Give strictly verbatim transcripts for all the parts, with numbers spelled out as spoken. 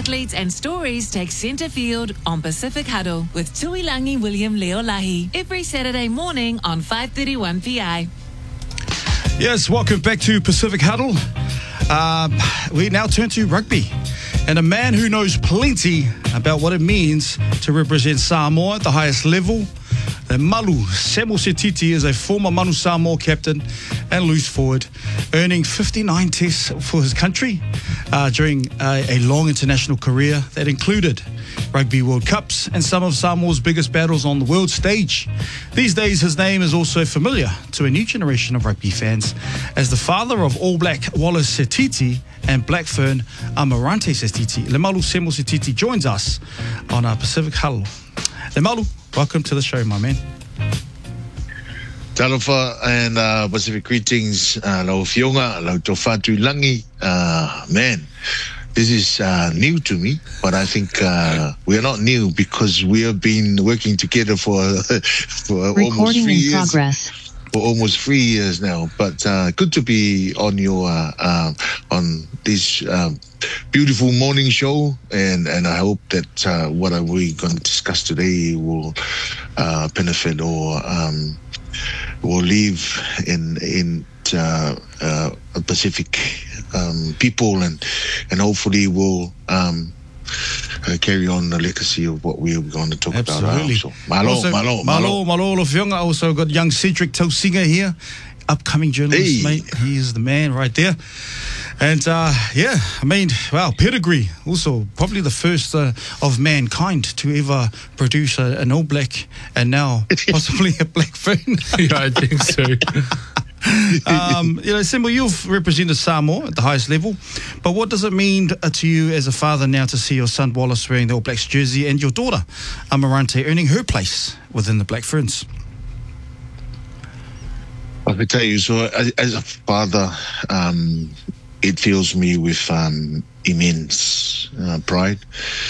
athletes and stories take centre field on Pacific Huddle with Tuilangi William Leolahi every Saturday morning on five thirty-one P I. Yes, welcome back to Pacific Huddle. Uh, we now turn to rugby. And a man who knows plenty about what it means to represent Samoa at the highest level, Malu Semosititi is a former Manu Samoa captain and loose forward, earning fifty-nine tests for his country uh, during uh, a long international career that included Rugby World Cups and some of Samoa's biggest battles on the world stage. These days, his name is also familiar to a new generation of rugby fans as the father of All Black Wallace Setiti and Blackfern Amarante Setiti. Le Malu Semosititi joins us on our Pacific Huddle. Le Malu, welcome to the show, my man. Talofa and uh, Pacific greetings. Uh, Lau Fionga, Lau Tofatu Langi. Uh, man, this is uh, new to me, but I think uh, we are not new because we have been working together for, for almost three in years. progress. For almost three years now, but uh, good to be on your uh, uh, on this uh, beautiful morning show, and, and I hope that uh, what are we going to discuss today will uh, benefit or um, will leave in in uh, uh, Pacific um, people, and and hopefully will. Um, Uh, carry on the legacy of what we are going to talk Absolutely. about. Uh, so, malo, also, malo, malo, malo, malo Fionga. Also got young Cedric Tausinga here, upcoming journalist, Hey. mate. He is the man right there. And uh, yeah, I mean, wow, pedigree. Also, probably the first uh, of mankind to ever produce a, an All Black, and now possibly a Blackfern. Yeah, I think so. um, you know, Simba, you've represented Samoa at the highest level, but what does it mean uh, to you as a father now to see your son Wallace wearing the All Blacks jersey and your daughter Amarante earning her place within the Black Ferns? I can tell you, so as, as a father, um, it fills me with um, immense uh, pride.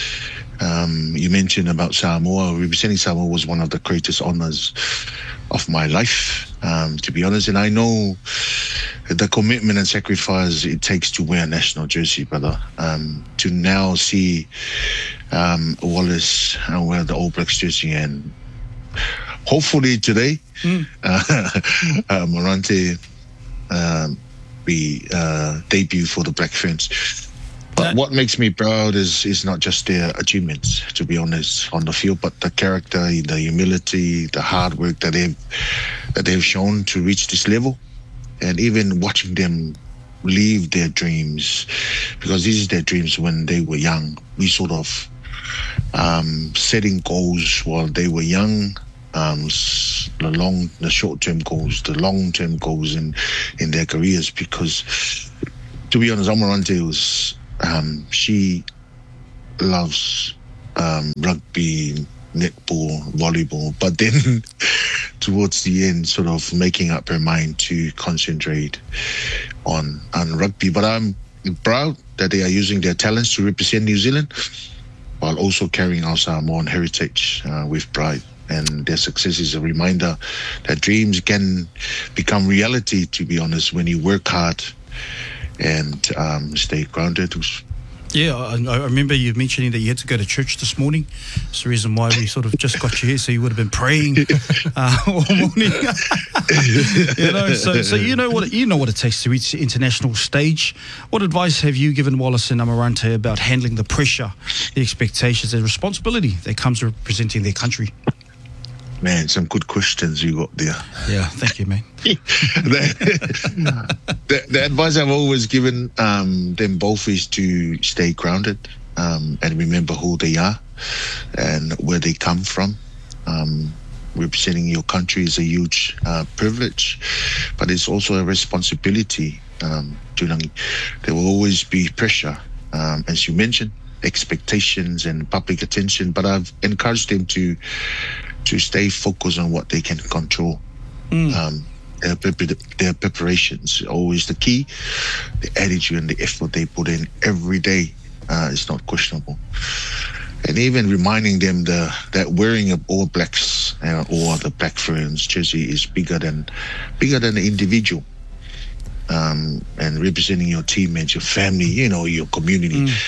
Um, you mentioned about Samoa. Representing Samoa was one of the greatest honors of my life, um, to be honest. And I know the commitment and sacrifice it takes to wear a national jersey, brother. Um, to now see um, Wallace and wear the All Blacks jersey, and hopefully today, mm. uh, uh, Morante um, be uh, debut for the Black Ferns. But what makes me proud is is not just their achievements, to be honest, on the field, but the character, the humility, the hard work that they've that they've shown to reach this level, and even watching them live their dreams, because this is their dreams when they were young. We sort of um, setting goals while they were young, um, the long, the short-term goals, the long-term goals in in their careers. Because, to be honest, Amarante was. Um, she loves um, rugby, netball, volleyball, but then towards the end, sort of making up her mind to concentrate on, on rugby. But I'm proud that they are using their talents to represent New Zealand while also carrying our Samoan heritage uh, with pride. And their success is a reminder that dreams can become reality, to be honest, when you work hard and um, stay grounded. Yeah, I, I remember you mentioning that you had to go to church this morning. That's the reason why we sort of just got you here, so you would have been praying uh, all morning. you know, so so you know what you know what it takes to reach the international stage. What advice have you given Wallace and Amarante about handling the pressure, the expectations, and responsibility that comes with representing their country? Man, some good questions you got there. Yeah, thank you, man. the, the, the advice I've always given um, them both is to stay grounded um, and remember who they are and where they come from. Um, representing your country is a huge uh, privilege, but it's also a responsibility. Um, there will always be pressure, um, as you mentioned, expectations and public attention, but I've encouraged them to to stay focused on what they can control. Mm. Um, their, their preparations always the key. The attitude and the effort they put in every day uh, is not questionable. And even reminding them the, that wearing of All Blacks uh, or the Black Ferns jersey is bigger than bigger than the individual. Um, and representing your teammates, your family, you know, your community. Mm.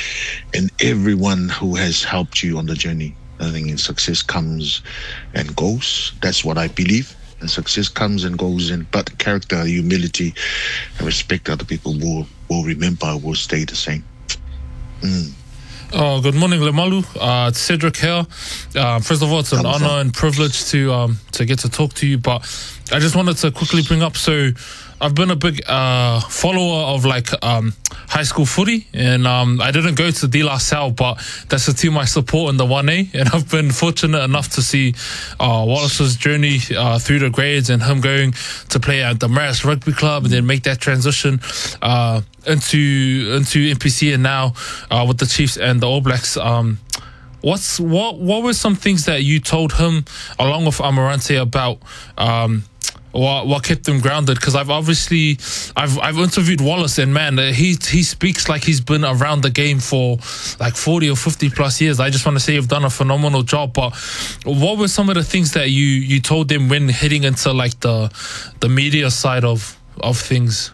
and everyone who has helped you on the journey. I think success comes and goes. That's what I believe. And success comes and goes, and but character, humility, and respect other people will will remember, will stay the same. Mm. Oh, good morning, Lemalu. Uh, it's Cedric here. Uh, first of all, it's an Thumbs honor up. and privilege to um, to get to talk to you. But I just wanted to quickly bring up. So I've been a big uh, follower of like um, high school footy, and um, I didn't go to De La Salle, but that's the team I support in the one A. And I've been fortunate enough to see uh, Wallace's journey uh, through the grades, and him going to play at the Marist Rugby Club, and then make that transition uh, into into N P C, and now uh, with the Chiefs and the All Blacks. Um, what's what what were some things that you told him along with Amarante about? Um, What, what kept him grounded? Because I've obviously I've I've interviewed Wallace, and man, he he speaks like he's been around the game for like forty or fifty plus years. I just want to say you've done a phenomenal job. But what were some of the things that you you told him when heading into like the the media side of of things?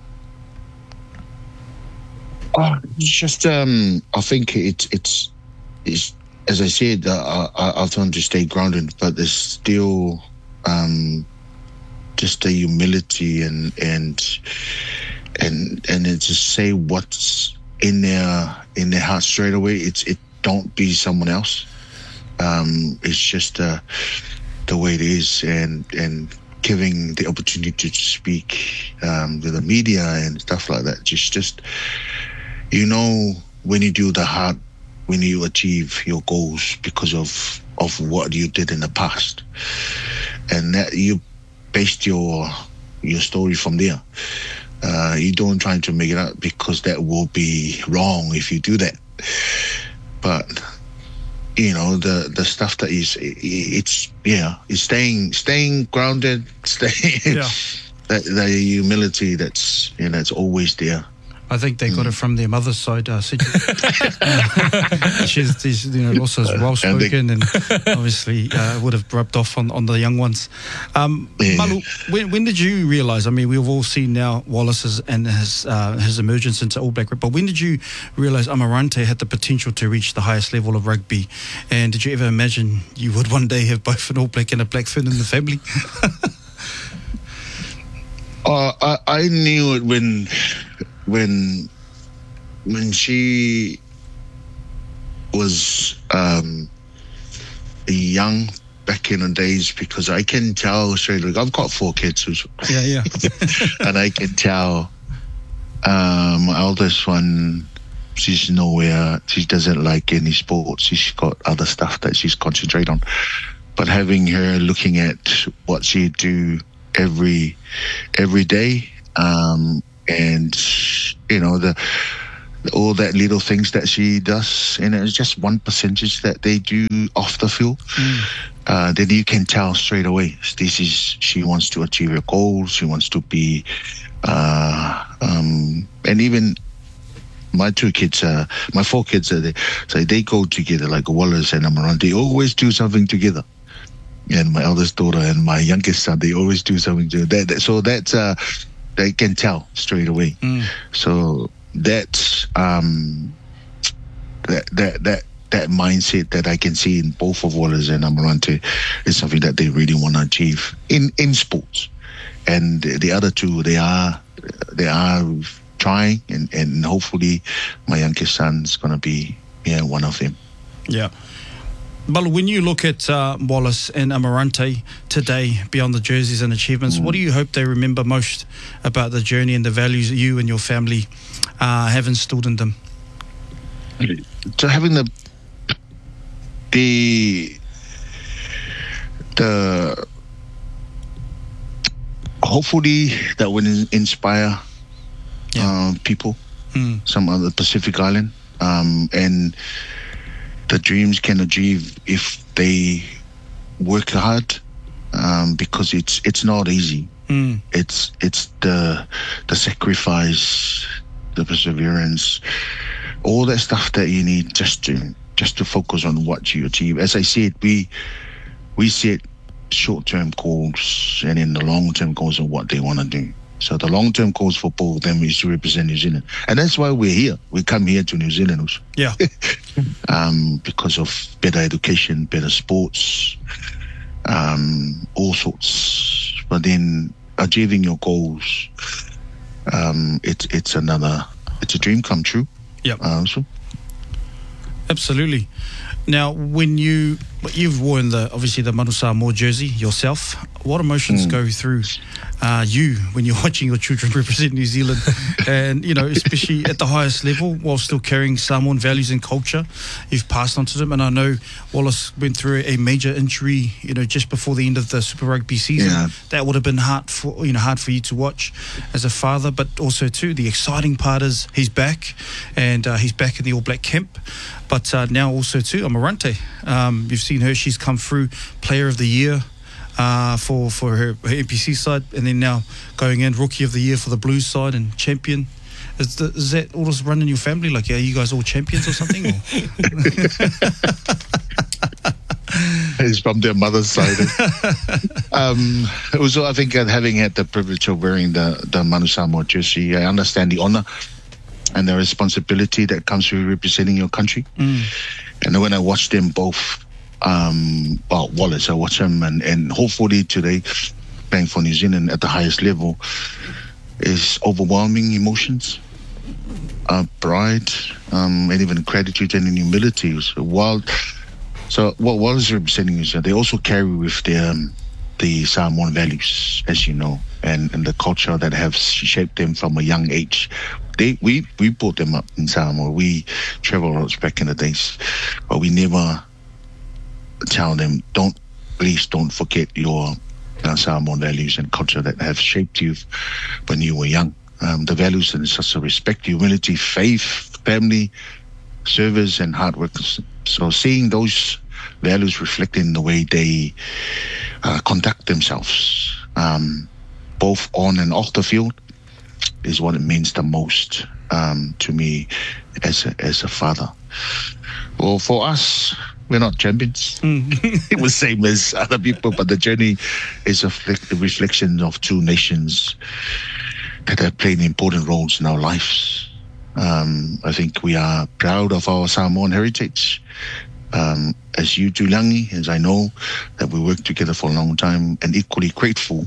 Uh, it's just um, I think it's it's it's as I said, uh, I, I've learned to stay grounded, but there's still um. just the humility and and and and it's just say what's in their in their heart straight away. It's it don't be someone else. Um, it's just uh, the way it is, and and giving the opportunity to speak um, to the media and stuff like that. Just just you know, when you do the hard, when you achieve your goals because of of what you did in the past, and that you based your your story from there. Uh, you don't try to make it up, because that will be wrong if you do that. But you know, the the stuff that is, it's yeah, it's staying staying grounded, staying Yeah. that the humility that's you know, it's always there. I think they got it from their mother's side. Uh, Cedric. uh, she's, she's, you know, also well spoken, and, and obviously uh, would have rubbed off on, on the young ones. Um, Yeah. Malu, when, when did you realise? I mean, we've all seen now Wallace's and his uh, his emergence into All Black, but when did you realise Amarante had the potential to reach the highest level of rugby? And did you ever imagine you would one day have both an All Black and a Black Fin in the family? Uh, I I knew it when. When when she was um, young back in the days, because I can tell straight. Like, I've got four kids, Yeah, yeah. and I can tell uh, my eldest one, she's nowhere. She doesn't like any sports. She's got other stuff that she's concentrating on. But having her looking at what she do every every day. Um, And you know the all that little things that she does, and it's just one percentage that they do off the field. Mm. Uh, then you can tell straight away. This is she wants to achieve her goals. She wants to be, uh, um, and even my two kids, uh, my four kids, uh, they, so they go together like Wallace and Amarante. They always do something together. And my eldest daughter and my youngest son, they always do something together. That, that, so that's. Uh, They can tell straight away. Mm. So that's um, that that that that mindset that I can see in both of Wallace and Amarante is something that they really want to achieve in, in sports. And the, the other two, they are they are trying, and, and hopefully my youngest son's going to be yeah one of them. Yeah. But when you look at uh, Wallace and Amarante today, beyond the jerseys and achievements, mm. what do you hope they remember most about the journey and the values you and your family uh, have instilled in them? So having the the the hopefully that will inspire yeah. uh, people, mm. some other Pacific Island, um, and the dreams can achieve if they work hard, um, because it's it's not easy. Mm. It's it's the the sacrifice, the perseverance, all that stuff that you need just to just to focus on what you achieve. As I said, we we set short term goals and in the long term goals of what they want to do. So the long-term goals for both of them is to represent New Zealand. And that's why we're here. We come here to New Zealand also. Yeah. um, because of better education, better sports, um, all sorts. But then achieving your goals, um, it's it's another, it's a dream come true. Yep. Uh, so. Absolutely. Now, when you you've worn the obviously the Manu Samoa jersey yourself, what emotions mm. go through uh, you when you're watching your children represent New Zealand, and you know, especially at the highest level, while still carrying Samoan values and culture you've passed on to them? And I know Wallace went through a major injury, you know, just before the end of the Super Rugby season. Yeah. That would have been hard for you know hard for you to watch as a father, but also too the exciting part is he's back, and uh, he's back in the All Black camp. But uh, now also too, Amarante. Um, you've seen her; she's come through Player of the Year uh, for for her, her N P C side, and then now going in Rookie of the Year for the Blues side and champion. Is, the, is that all just run in your family? Like, are you guys all champions or something? Or? It's from their mother's side. um, also, I think uh, having had the privilege of wearing the the Manu Samoa jersey, I understand the honor and the responsibility that comes with representing your country. Mm. And when I watch them both, um, well, Wallace, I watch him, and, and hopefully today, playing for New Zealand at the highest level, is overwhelming emotions, uh, pride, um, and even gratitude and humility. So, while, so what Wallace is representing is that they also carry with their um, the Samoan values, as you know, and, and the culture that have shaped them from a young age. They we we brought them up in Samoa. We traveled roads back in the days, but we never tell them, don't please don't forget your uh, Samoan values and culture that have shaped you when you were young. Um, the values and such as respect, humility, faith, family, service, and hard work. So seeing those values reflected in the way they uh, conduct themselves, um, both on and off the field, is what it means the most um, to me as a, as a father. Well, for us, we're not champions. Mm. It was same as other people, but the journey is a, a reflection of two nations that have played important roles in our lives. Um, I think we are proud of our Samoan heritage. Um, as you, Tuilangi, as I know that we worked together for a long time, and equally grateful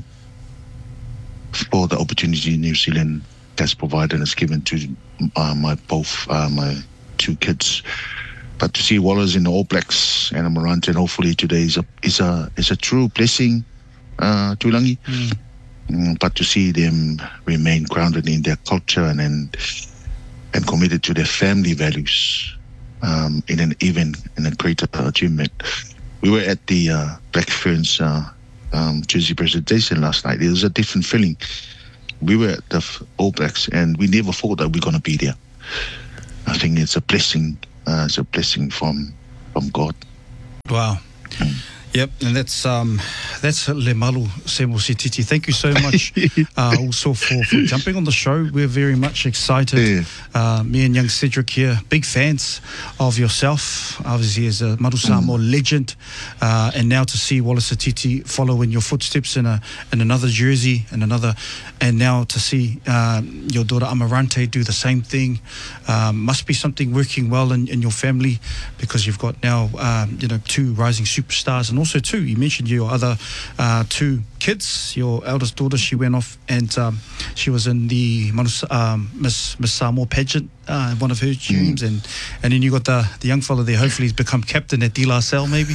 for the opportunity New Zealand has provided and has given to uh, my both uh, my two kids. But to see Wallace in the All Blacks and Amarante, and hopefully today is a is a is a true blessing, uh, Tuilangi. Mm. Mm, but to see them remain grounded in their culture and and, and committed to their family values, um, in an even in a greater achievement. We were at the uh, Black Ferns uh, um, jersey presentation last night. It was a different feeling. We were at the All Blacks, and we never thought that we we're going to be there. I think it's a blessing. Uh, it's a blessing from from God. Wow. Mm. Yep, and that's um, that's Le Malu Semo Sititi. Thank you so much uh, also for, for jumping on the show. We're very much excited. Yeah. Uh, me and young Cedric here, big fans of yourself, obviously as a Manu Samoa mm. legend, uh, and now to see Wallace Sititi follow in your footsteps in a in another jersey and another, and now to see uh, your daughter Amarante do the same thing, um, must be something working well in, in your family, because you've got now um, you know two rising superstars. And also too, you mentioned your other uh, two kids. Your eldest daughter, she went off and um, she was in the um, Miss Miss Samoa pageant, uh, one of her dreams, mm. and and then you got the the young fella there. Hopefully, he's become captain at De La Salle, maybe.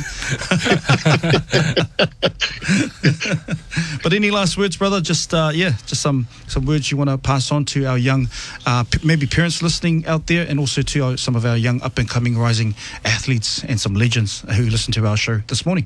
But any last words, brother? Just uh, yeah, just some some words you want to pass on to our young, uh, p- maybe parents listening out there, and also to our, some of our young up and coming rising athletes and some legends who listen to our show this morning.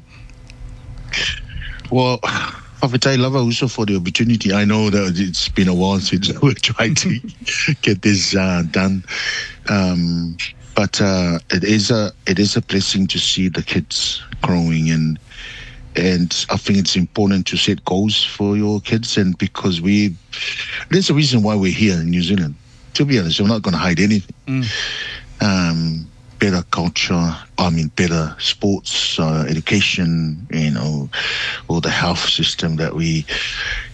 Well, Whawhetai lava also for the opportunity. I know that it's been a while since we tried to get this uh, done, um, but uh, it is a it is a blessing to see the kids growing, and and I think it's important to set goals for your kids, and because we there's a reason why we're here in New Zealand. To be honest, we're not going to hide anything. Mm. Um, better culture, I mean better sports, uh, education, you know, or the health system that we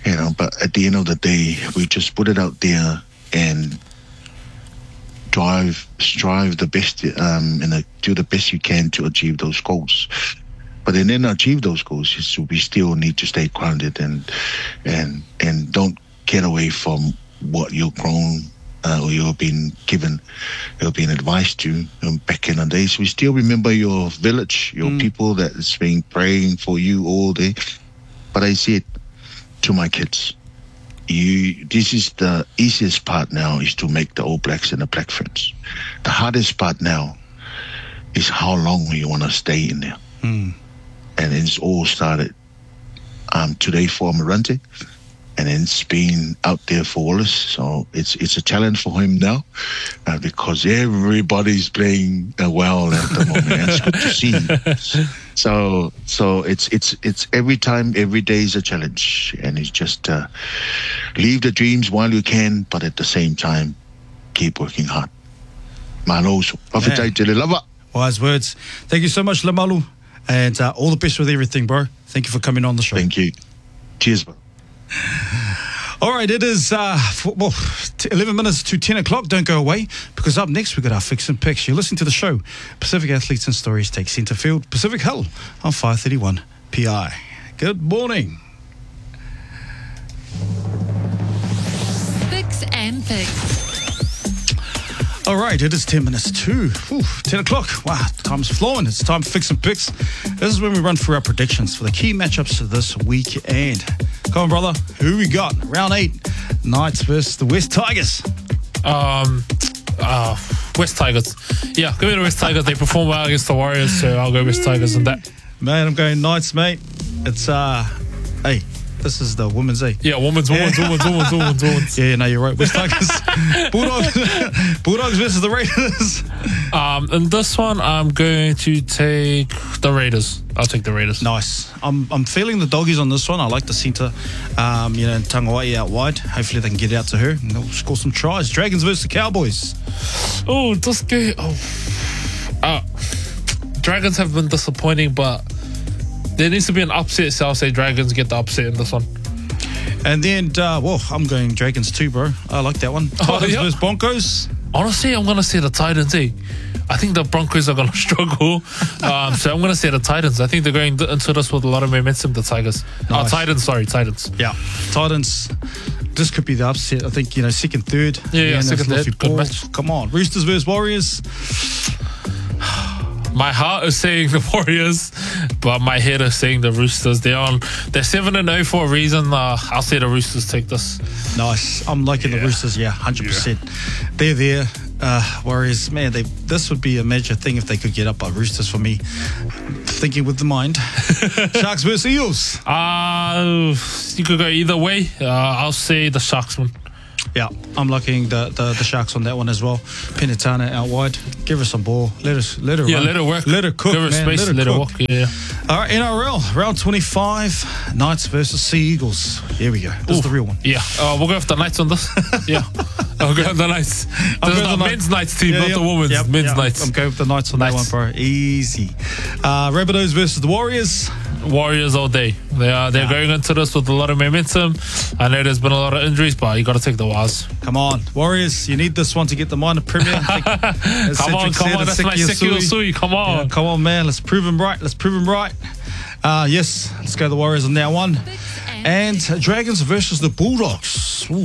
You know, but at the end of the day, we just put it out there and drive, strive the best, um, and uh, do the best you can to achieve those goals. But then, then achieve those goals, so we still need to stay grounded and and and don't get away from what you've grown uh, or you've been given, you've been advised to um, back in the days. We still remember your village, your mm. people that has been praying for you all day. But I said to my kids, you, this is the easiest part now, is to make the All Blacks and the Black Ferns. The hardest part now is how long you want to stay in there. Mm. And it's all started um, today for Marante, and then it's been out there for Wallace. So it's it's a challenge for him now uh, because everybody's playing uh, well at the moment. And it's good to see. So so it's it's it's every time, every day is a challenge, and it's just uh, leave the dreams while you can, but at the same time, keep working hard. Malos, wise words. Thank you so much, Lamalu. And uh, all the best with everything, bro. Thank you for coming on the show. Thank you. Cheers, bro. All right, it is uh, for, well, eleven minutes to ten o'clock. Don't go away, because up next we've got our Fix and Picks. You're listening to the show. Pacific Athletes and Stories take centre field. Pacific Hill on five thirty-one P I. Good morning. Fix and Picks. All right, it is ten minutes to whew, ten o'clock. Wow, time's flowing. It's time for Fix and Picks. This is when we run through our predictions for the key matchups this weekend. Come on, brother. Who we got? Round eight. Knights versus the West Tigers. Um, uh, West Tigers. Yeah, go to the West Tigers. They perform well against the Warriors, so I'll go West Tigers on that. Man, I'm going Knights, mate. It's, uh, hey, this is the women's, eh? Yeah, women's, women's, Yeah. women's, women's, women's, women's. Yeah, no, you're right. West Tigers. Bulldogs. Bulldogs versus the Raiders. Um, in this one, I'm going to take the Raiders. I'll take the Raiders. Nice. I'm I'm feeling the doggies on this one. I like the centre, um, you know, Tangawai out wide. Hopefully they can get out to her and they'll score some tries. Dragons versus the Cowboys. Oh, this game. Oh. Uh, Dragons have been disappointing, but there needs to be an upset, so I'll say Dragons get the upset in this one. And then, uh, well, I'm going Dragons too, bro. I like that one. Oh, Titans yeah. versus Broncos. Honestly, I'm going to say the Titans, eh? I think the Broncos are going to struggle. Um, so I'm going to say the Titans. I think they're going into this with a lot of momentum, the Tigers. Nice. Uh, Titans, sorry, Titans. Yeah. Titans. This could be the upset. I think, you know, second, third. Yeah, yeah, and second, that's third. Good ball. match. Come on. Roosters versus Warriors. My heart is saying the Warriors, but my head is saying the Roosters. They're on. They're seven and zero for a reason. Uh, I'll say the Roosters take this. Nice. I'm liking Yeah. the Roosters, yeah, one hundred percent. They're there. Uh, Warriors, man, they this would be a major thing if they could get up by Roosters for me. Thinking with the mind. Sharks versus Eels. Uh, you could go either way. Uh, I'll say the Sharks one. Yeah, I'm liking the, the, the Sharks on that one as well. Penitana out wide. Give her some ball. Let us let her Yeah, run. let her work. Let her cook, Give her man. space. Let her, Let her cook. walk. Yeah. All right, N R L, round twenty-five. Knights versus Sea Eagles. Here we go. This is the real one. Yeah. Uh, we'll go with the Knights on this. Yeah. I'll go with the Knights. I'll This is go the with the men's Knights team, Yeah, not yep, the women's. yep, men's yep. Knights. I'm going with the Knights on Knights. that one, bro. Easy. Uh, Rabbitohs versus the Warriors. Warriors all day. They are they're Yeah. going into this with a lot of momentum. I know there's been a lot of injuries, but you got to take the Wars. Come on, Warriors. You need this one to get the minor premier. I think, as Come on, Cedric come said, on. it's That's my Seki Seki Osui. Osui. Come Yeah, on. come on, man. Let's prove him right. Let's prove him right. Uh, yes, let's go the Warriors on that one. And Dragons versus the Bulldogs. Ooh.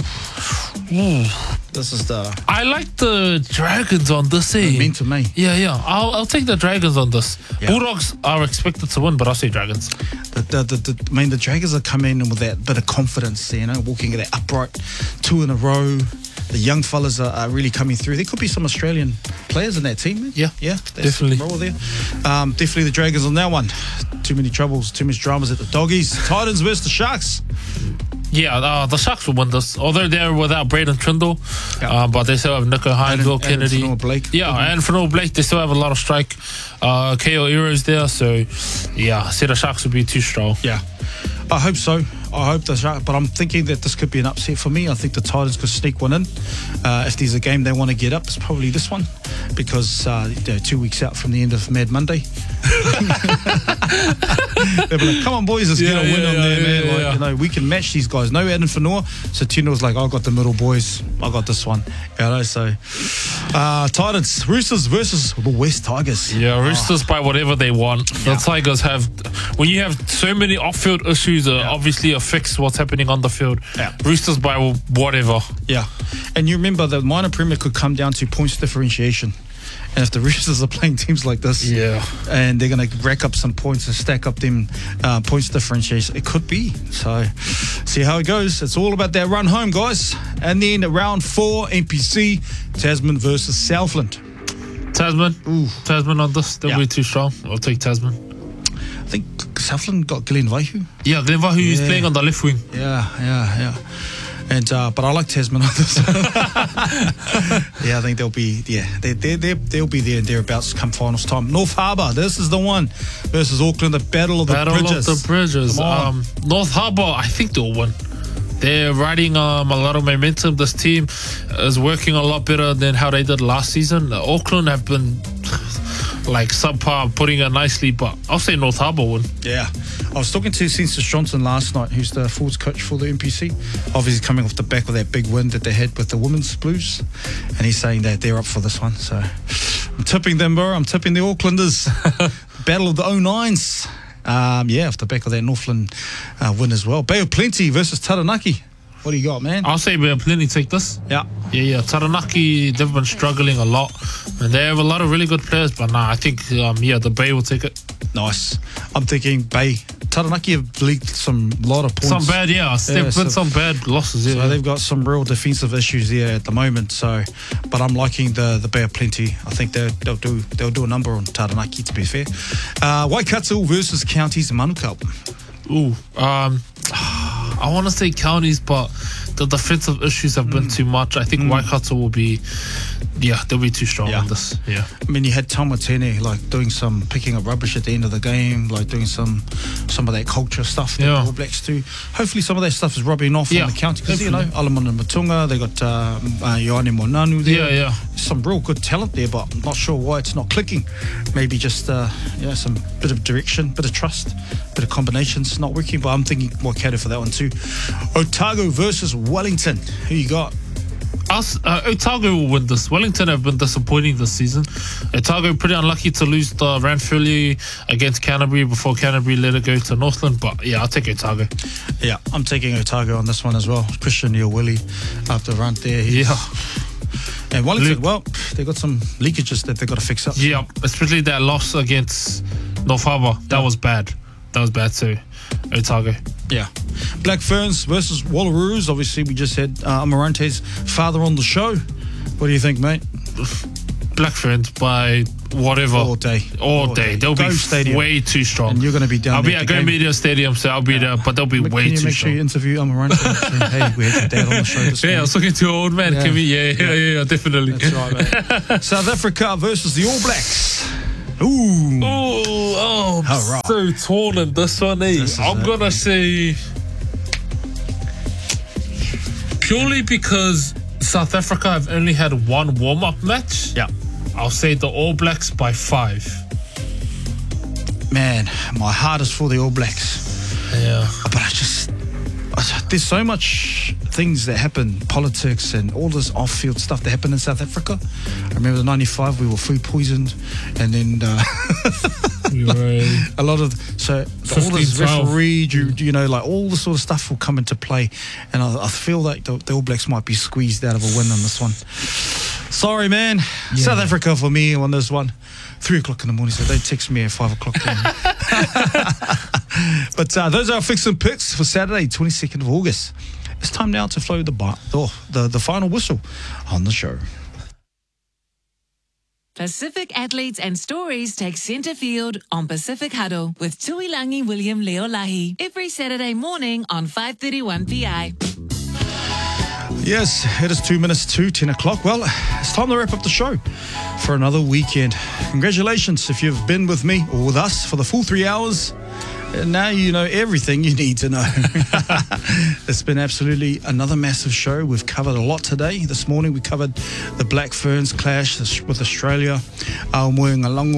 This is the I like the Dragons on this, eh? mean to me. Yeah, yeah. I'll, I'll take the Dragons on this. Yeah. Bulldogs are expected to win, but I'll say Dragons. The, the, the, the, I mean, the Dragons are coming in with that bit of confidence, you know, walking at that upright two in a row. The young fellas are, are really coming through. There could be some Australian players in that team, man. Yeah, yeah, definitely. Roll there. Um, definitely the Dragons on that one. Too many troubles, too much dramas at the Doggies. Titans versus the Sharks. Yeah, uh, the Sharks will win this. Although they're without Braden Trindle, Yeah. uh, but they still have Nico Hines, Adam- Will Kennedy. Adam Fanua-Blake. Yeah, and Fanua Blake, they still have a lot of strike. Uh, K O Ero's there, so yeah, I say the Sharks will be too strong. Yeah, I hope so. I hope the Sharks, but I'm thinking that this could be an upset for me. I think the Titans could sneak one in. Uh, if there's a game they want to get up, it's probably this one, because uh, they're two weeks out from the end of Mad Monday. They'll be like, come on, boys, let's Yeah, get a win yeah, on yeah, there, yeah, man. yeah, Like, yeah. you know, we can match these guys. No Adam Whanua. So Tino's like, I got the middle, boys. I got this one. You know, so uh, Titans, Roosters versus the West Tigers. Yeah, Roosters by whatever they want. The Yeah. Tigers have, when you have so many off-field issues, uh, Yeah. obviously affects what's happening on the field. Yeah. Roosters by whatever. Yeah. And you remember the minor premier could come down to points differentiation. And if the Roosters are playing teams like this, Yeah. and they're going to rack up some points and stack up them uh, points differentiation, it could be. So, see how it goes. It's all about that run home, guys. And then round four, N P C, Tasman versus Southland. Tasman. Ooh. Tasman on this. They'll Yeah. be too strong. I'll take Tasman. I think Southland got Glenn Vaihu. Yeah, Glenva, who is Yeah. playing on the left wing. Yeah, yeah, yeah. And uh, but I like Tasman on this. Yeah, I think they'll be yeah they they they they'll be there and thereabouts come finals time. North Harbour, this is the one versus Auckland, the battle of the Battle bridges. of the Bridges. Come on. Um, North Harbour, I think they'll win. They're riding um, a lot of momentum. This team is working a lot better than how they did last season. Uh, Auckland have been like subpar, putting it nicely, but I'll say North Harbour win. Yeah, I was talking to Census Johnson last night, who's the forwards coach for the N P C. Obviously coming off the back of that big win that they had with the women's Blues, and he's saying that they're up for this one. So I'm tipping them, bro. I'm tipping the Aucklanders. Battle of the oh nines. Um, yeah, off the back of that Northland uh, win as well. Bay of Plenty versus Taranaki. What do you got, man? I'll say Bay Plenty take this. Yeah. Yeah, yeah. Taranaki, they've been struggling a lot, and they have a lot of really good players. But nah, I think um, yeah, the Bay will take it. Nice. I'm thinking Bay. Taranaki have leaked some lot of points. Some bad, yeah. They've Yeah, been so- some bad losses. Yeah, So they've got some real defensive issues there at the moment. So, but I'm liking the the Bay of Plenty. I think they'll they'll do they'll do a number on Taranaki. To be fair, uh, Waikato versus Counties Manukau. Ooh, um, I want to say Counties, but the defensive issues have been Mm. too much. I think Waikato will be, yeah, they'll be too strong Yeah. on this. Yeah, I mean, you had Tamatene like doing some picking up rubbish at the end of the game, like doing some some of that culture stuff that Yeah. the All Blacks do. Hopefully, some of that stuff is rubbing off Yeah, on the county because you know definitely. Alamana Matunga, they got uh, uh, Ioane Monanu there. yeah, yeah. Some real good talent there, but I'm not sure why it's not clicking. Maybe just uh, yeah, some bit of direction, bit of trust, bit of combinations not working. But I'm thinking Waikato for that one too. Otago versus Wellington. Who you got? Us, uh, Otago will win this. Wellington have been disappointing this season. Otago pretty unlucky to lose the Ranfurly against Canterbury before Canterbury let it go to Northland. But yeah, I'll take Otago. Yeah, I'm taking Otago on this one as well. Christian Neil-Willie after run there. He's- Yeah, And Wellington, Luke- well, they got some leakages that they got to fix up. yeah. Especially that loss against North Harbour. That Yeah. was bad. That was bad too. Otago. Yeah. Black Ferns versus Wallaroos. Obviously, we just had uh, Amarante's father on the show. What do you think, mate? Black Ferns by whatever. All day. All, day. They'll Go be stadium. way too strong. And you're going to be down I'll there be at at the Go game. Media Stadium, so I'll be there, but they'll be But way Can you too make sure strong. you interview Amarante? Hey, we had your dad on the show this Yeah, I morning. was talking to your old man, Yeah. Kimmy. Yeah, yeah, yeah, yeah, definitely. That's right, mate. South Africa versus the All Blacks. Ooh. Oh, oh, I'm All right. so torn in this one, eh? This is I'm it. gonna say purely because South Africa have only had one warm-up match. Yeah. I'll say the All Blacks by five. Man, my heart is for the All Blacks. Yeah. But I just, I- there's so much things that happen, politics and all this off-field stuff that happened in South Africa. I remember the ninety-five, we were food poisoned, and then uh, Right. a lot of so all this fifteen twelve. referee, you, you know, like all this sort of stuff will come into play, and I, I feel like the, the All Blacks might be squeezed out of a win on this one. Sorry, man. South Africa for me on this one. Three o'clock in the morning, so don't text me at five o'clock. But uh, those are our fix and picks for Saturday, twenty-second of August. It's time now to blow the, bar, oh, the the final whistle on the show. Pacific athletes and stories take centre field on Pacific Huddle with Tuilangi William Leolahi every Saturday morning on five thirty-one P I. Yes, it is two minutes to ten o'clock. Well, it's time to wrap up the show for another weekend. Congratulations if you've been with me or with us for the full three hours. And now you know everything you need to know. It's been absolutely another massive show. We've covered a lot today. This morning we covered the Black Ferns clash with Australia. Aomoe Ngalango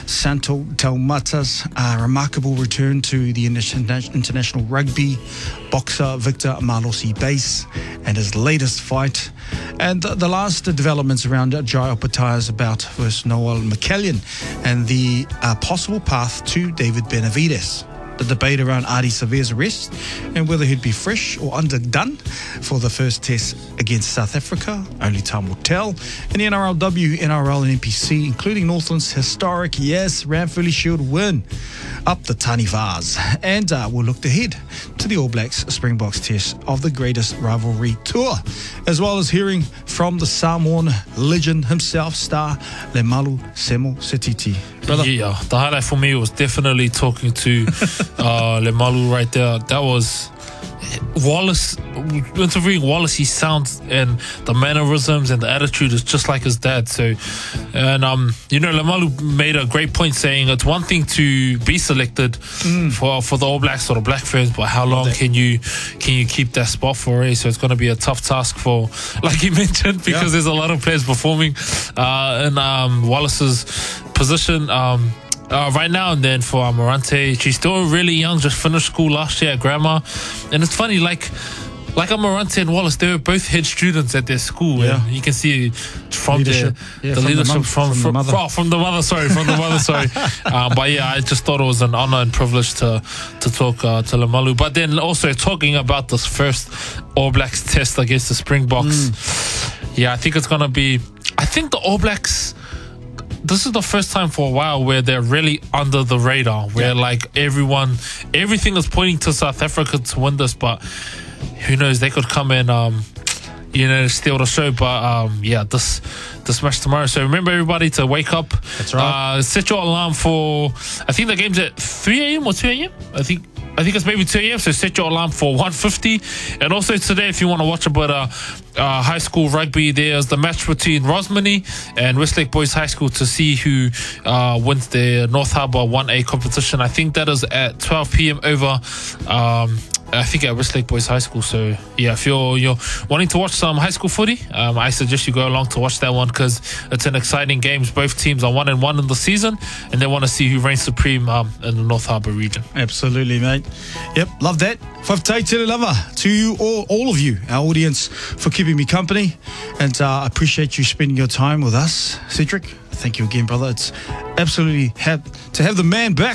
Santo Taumata's uh, remarkable return to the interna- international rugby, boxer Victor Malosi Base and his latest fight, and the, the last developments around Jai Opataia's bout versus Noel McCallion and the uh, possible path to David Benavides. The debate around Adi Severe's arrest and whether he'd be fresh or underdone for the first test against South Africa, only time will tell. And the N R L W, N R L and N P C, including Northland's historic, yes, Ranfurly Shield win up the Tani Vase. And uh, we'll look ahead to the All Blacks Springboks test of the greatest rivalry tour, as well as hearing from the Samoan legend himself, star Lemalu Semo Setiti. Brother. Yeah, the highlight for me was definitely talking to uh, Lemalu right there. That was Wallace, interviewing Wallace. He sounds and the mannerisms and the attitude is just like his dad. So, and um, you know, Lemalu made a great point saying it's one thing to be selected mm. for for the All Blacks or the Black Ferns, but how long can you can you keep that spot for? Eh? So it's going to be a tough task for, like you mentioned, because yeah. there's a lot of players performing uh, in um, Wallace's position. Um, Uh, right now and then for Amarante, she's still really young, just finished school last year at Grammar. And it's funny, like like Amarante and Wallace, they were both head students at their school. Yeah. And you can see from leadership. the, yeah, the from leadership the mum, from, from, from, the mother. Oh, from the mother, sorry, from the mother, sorry. Uh, but yeah, I just thought it was an honor and privilege to to talk uh, to Lemalu. But then also talking about this first All Blacks test against the Springboks. Mm. Yeah, I think it's going to be, I think the All Blacks, this is the first time for a while where they're really under the radar, where yeah. like everyone, everything is pointing to South Africa to win this, but who knows, they could come and, um, you know, steal the show. But um, yeah, this this match tomorrow. So remember, everybody, to wake up. That's right. Uh, set your alarm for, I think the game's at three a.m. or two a.m. I think. I think it's maybe two a.m. So set your alarm for one fifty. And also today, if you want to watch a bit of uh, high school rugby, there's the match between Rosmini and Westlake Boys High School to see who uh, wins the North Harbour one A competition. I think that is at twelve p.m. over, um, I think at Westlake Boys High School. So yeah, if you're you're wanting to watch some high school footy, um, I suggest you go along to watch that one, because it's an exciting game. Both teams are one and one in the season, and they want to see who reigns supreme um, in the North Harbour region. Absolutely, mate. Yep, love that. Whaftai te lava to you, all, all of you, our audience, for keeping me company, and I uh, appreciate you spending your time with us, Cedric. Thank you again, brother. It's absolutely have to have the man back.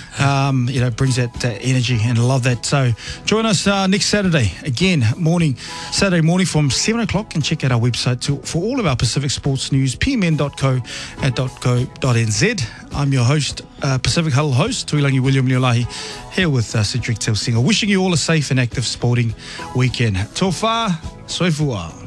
um, you know, brings that, that energy, and I love that. So join us uh, next Saturday again, morning, Saturday morning from seven o'clock, and check out our website to, for all of our Pacific sports news, p m n dot co and .co.nz. I'm your host, uh, Pacific Huddle host, Tuilangi William Leolahi, here with uh, Cedric Telsinger, wishing you all a safe and active sporting weekend. Tō whā, soifua.